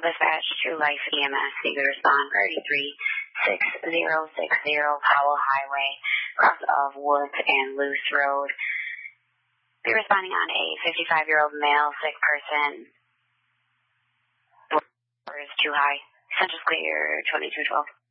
dispatch to Life EMS. You can respond priority 36060 Powell Highway, cross of Woods and Luce Road. Be responding on a 55-year-old male sick person. Is too high. Central clear 2212.